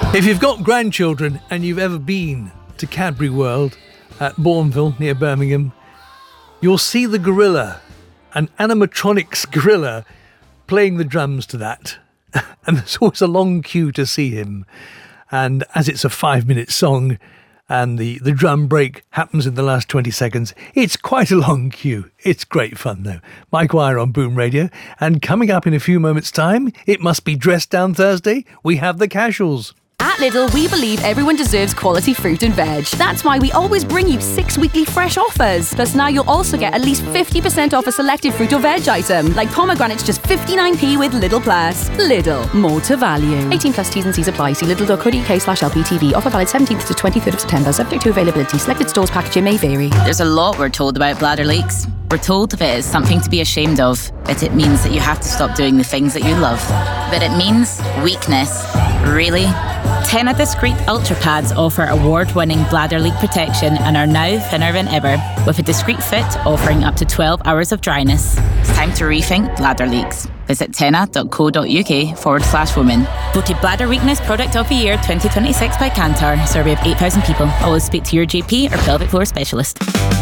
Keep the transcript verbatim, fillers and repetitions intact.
If you've got grandchildren and you've ever been to Cadbury World at Bourneville near Birmingham, you'll see the gorilla, an animatronics gorilla, playing the drums to that. And there's always a long queue to see him. And as it's a five-minute song and the, the drum break happens in the last twenty seconds, it's quite a long queue. It's great fun, though. Mike Wire on Boom Radio. And coming up in a few moments' time, it must be Dress Down Thursday, we have the Casuals. At Lidl, we believe everyone deserves quality fruit and veg. That's why we always bring you six weekly fresh offers. Plus now you'll also get at least fifty percent off a selected fruit or veg item, like pomegranates just fifty-nine p with Lidl Plus. Lidl, more to value. eighteen plus T's and C's apply. See lidl.co.uk slash LPTV. Offer valid seventeenth to twenty-third of September, subject to availability. Selected stores packaging may vary. There's a lot we're told about bladder leaks. We're told that it's something to be ashamed of, that it means that you have to stop doing the things that you love. But it means weakness. Really? Tena Discreet Ultra Pads offer award-winning bladder leak protection and are now thinner than ever, with a discreet fit offering up to twelve hours of dryness. It's time to rethink bladder leaks. Visit tena.co.uk forward slash women. Voted Bladder Weakness Product of the Year twenty twenty-six by Kantar. Survey of eight thousand people. Always speak to your G P or pelvic floor specialist.